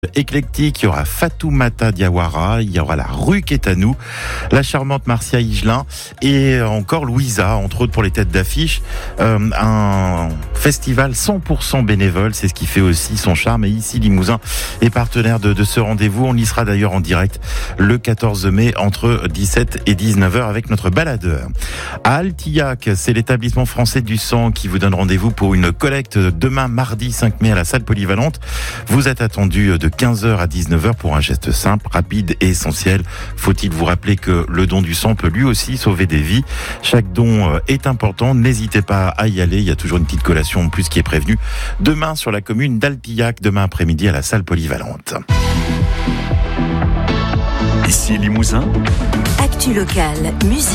Éclectique, il y aura Fatoumata Diawara, il y aura la rue Kétanou, la charmante Marcia Higelin et encore Louisa, entre autres pour les têtes d'affiche. Un festival 100% bénévole, c'est ce qui fait aussi son charme. Et ici, Limousin est partenaire de ce rendez-vous. On y sera d'ailleurs en direct le 14 mai entre 17 et 19h avec notre baladeur. À Altillac, c'est l'établissement français du sang qui vous donne rendez-vous pour une collecte demain mardi 5 mai à la salle polyvalente. Vous êtes attendu de 15h à 19h pour un geste simple, rapide et essentiel. Faut-il vous rappeler que le don du sang peut lui aussi sauver des vies. Chaque don est important, n'hésitez pas à y aller. Il y a toujours une petite collation en plus qui est prévenue. Demain sur la commune d'Altillac, demain après-midi à la salle polyvalente. Ici Limousin. Actu locale, musique.